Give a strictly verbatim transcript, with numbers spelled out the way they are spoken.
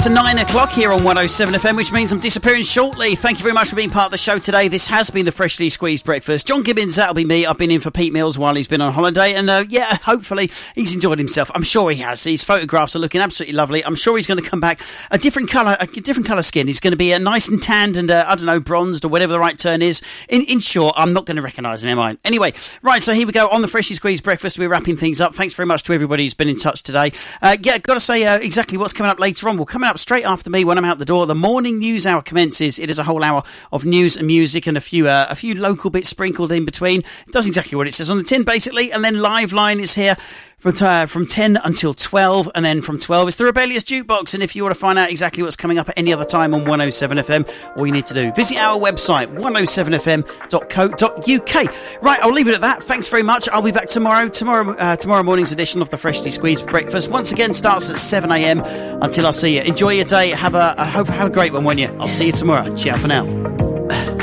after nine o'clock here on one oh seven F M, which means I'm disappearing shortly. Thank you very much for being part of the show today. This has been the Freshly Squeezed Breakfast. John Gibbons, that'll be me. I've been in for Pete Mills while he's been on holiday, and uh, yeah, hopefully he's enjoyed himself. I'm sure he has. His photographs are looking absolutely lovely. I'm sure he's going to come back a different colour, a different colour skin. He's going to be uh, nice and tanned and, uh, I don't know, bronzed or whatever the right term is. In, in short, I'm not going to recognise him, am I? Anyway, right, so here we go on the Freshly Squeezed Breakfast. We're wrapping things up. Thanks very much to everybody who's been in touch today. Uh, yeah, got to say uh, exactly what's coming up later on. Well, coming up straight after me when I'm out the door, the morning news hour commences. It is a whole hour of news and music and a few uh, a few local bits sprinkled in between. It does exactly what it says on the tin, basically. And then Live Line is here from uh, from ten until twelve, and then from twelve it's the Rebellious Jukebox. And if you want to find out exactly what's coming up at any other time on one oh seven F M, all you need to do, visit our website, one oh seven f m dot co dot u k. Right, I'll leave it at that. Thanks very much. I'll be back tomorrow. Tomorrow uh, tomorrow morning's edition of the Freshly Squeezed Breakfast once again starts at seven a m. Until I see you, enjoy your day. Have a, I hope have a great one, won't you? I'll see you tomorrow. Ciao for now.